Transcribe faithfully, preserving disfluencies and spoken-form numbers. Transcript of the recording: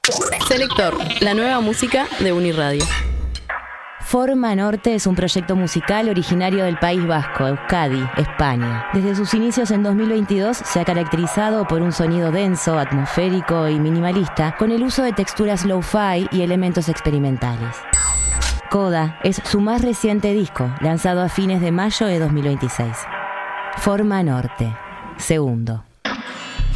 Selector, la nueva música de Uniradio. Forma Norte es un proyecto musical originario del País Vasco, Euskadi, España. Desde sus inicios en dos mil veintidós se ha caracterizado por un sonido denso, atmosférico y minimalista, con el uso de texturas lo-fi y elementos experimentales. Coda es su más reciente disco, lanzado a fines de mayo de dos mil veintiséis. Forma Norte, segundo.